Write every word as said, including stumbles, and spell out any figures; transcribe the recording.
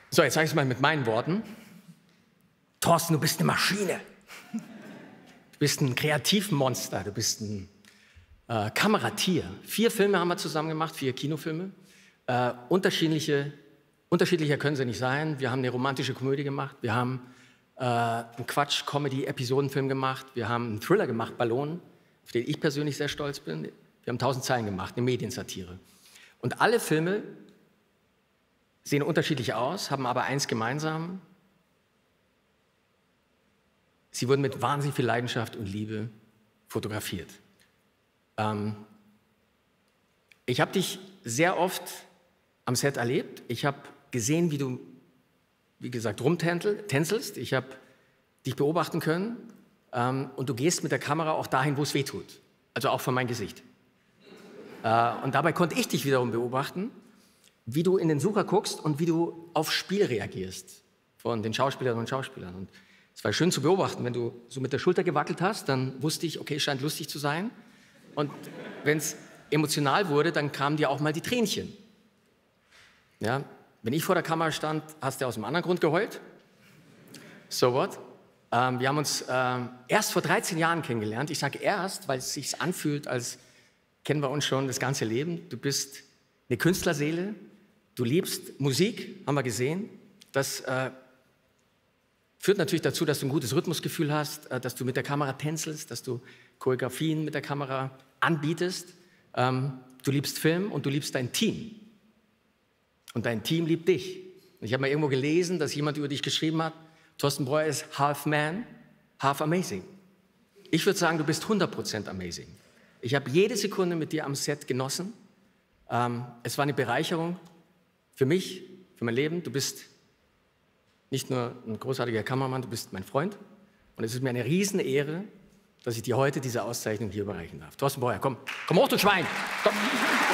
So, jetzt sage ich es mal mit meinen Worten. Thorsten, du bist eine Maschine. Du bist ein Kreativmonster, du bist ein äh, Kameratier. Vier Filme haben wir zusammen gemacht, vier Kinofilme. Äh, unterschiedliche, unterschiedlicher können sie nicht sein. Wir haben eine romantische Komödie gemacht, wir haben äh, einen Quatsch-Comedy-Episodenfilm gemacht, wir haben einen Thriller gemacht, Ballon, auf den ich persönlich sehr stolz bin. Wir haben tausend Zeilen gemacht, eine Mediensatire. Und alle Filme sehen unterschiedlich aus, haben aber eins gemeinsam: Sie wurden mit wahnsinnig viel Leidenschaft und Liebe fotografiert. Ähm, ich habe dich sehr oft am Set erlebt. Ich habe gesehen, wie du, wie gesagt, rumtänzelst. Ich habe dich beobachten können. Ähm, und du gehst mit der Kamera auch dahin, wo es weh tut. Also auch vor mein Gesicht. Äh, und dabei konnte ich dich wiederum beobachten, wie du in den Sucher guckst und wie du auf Spiel reagierst von den Schauspielerinnen und Schauspielern. Und es war schön zu beobachten, wenn du so mit der Schulter gewackelt hast, dann wusste ich, okay, es scheint lustig zu sein. Und wenn es emotional wurde, dann kamen dir auch mal die Tränchen. Ja? Wenn ich vor der Kamera stand, hast du aus einem anderen Grund geheult. So what? Ähm, wir haben uns ähm, erst vor dreizehn Jahren kennengelernt. Ich sage erst, weil es sich anfühlt, als kennen wir uns schon das ganze Leben. Du bist eine Künstlerseele, du liebst Musik, haben wir gesehen. Das äh, führt natürlich dazu, dass du ein gutes Rhythmusgefühl hast, äh, dass du mit der Kamera tänzelst, dass du Choreografien mit der Kamera anbietest. Ähm, du liebst Film und du liebst dein Team. Und dein Team liebt dich. Ich habe mal irgendwo gelesen, dass jemand über dich geschrieben hat, Thorsten Breuer ist half man, half amazing. Ich würde sagen, du bist hundert Prozent amazing. Ich habe jede Sekunde mit dir am Set genossen. Ähm, es war eine Bereicherung für mich, für mein Leben. Du bist nicht nur ein großartiger Kameramann, du bist mein Freund. Und es ist mir eine Riesenehre, dass ich dir heute diese Auszeichnung hier überreichen darf. Thorsten Breuer, komm, komm hoch, du Schwein! Komm.